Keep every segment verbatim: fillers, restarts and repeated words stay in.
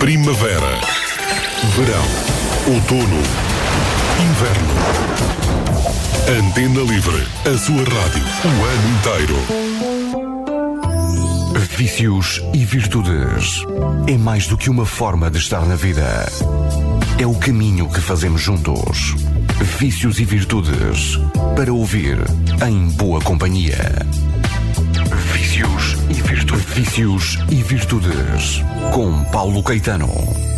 Primavera, verão, outono, inverno. Antena Livre, a sua rádio, o ano inteiro. Vícios e virtudes é mais do que uma forma de estar na vida. É o caminho que fazemos juntos. Vícios e virtudes, para ouvir em boa companhia. Vícios e virtudes. Vícios e virtudes, com Paulo Caetano.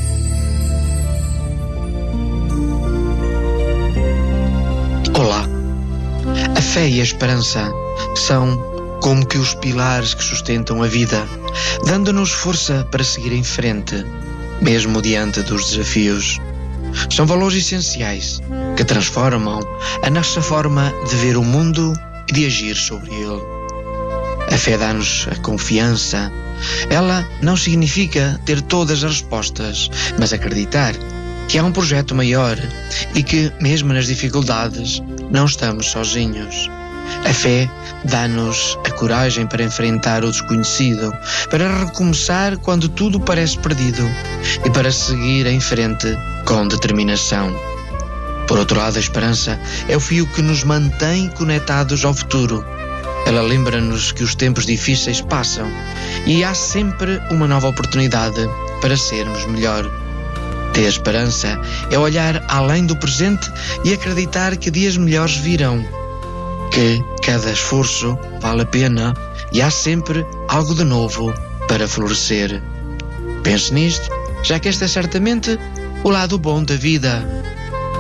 Olá. A fé e a esperança são como que os pilares que sustentam a vida, dando-nos força para seguir em frente, mesmo diante dos desafios. São valores essenciais que transformam a nossa forma de ver o mundo e de agir sobre ele. A fé dá-nos a confiança. Ela não significa ter todas as respostas, mas acreditar que há um projeto maior e que, mesmo nas dificuldades, não estamos sozinhos. A fé dá-nos a coragem para enfrentar o desconhecido, para recomeçar quando tudo parece perdido e para seguir em frente com determinação. Por outro lado, a esperança é o fio que nos mantém conectados ao futuro. Ela lembra-nos que os tempos difíceis passam e há sempre uma nova oportunidade para sermos melhor. Ter esperança é olhar além do presente e acreditar que dias melhores virão, que cada esforço vale a pena e há sempre algo de novo para florescer. Pense nisto, já que este é certamente o lado bom da vida.